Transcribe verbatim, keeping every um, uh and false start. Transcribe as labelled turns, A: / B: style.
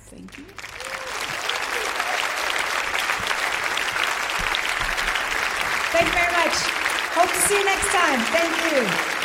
A: Thank you. Thank you very much. Hope to see you next time. Thank you.